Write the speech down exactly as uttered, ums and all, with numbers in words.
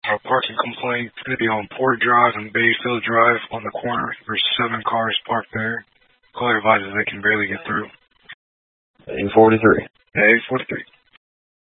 Our parking complaint is going to be on Port Drive and Bayfield Drive on the corner. There's seven cars parked there. Caller advises they can barely get through. eight forty-three. eight forty-three.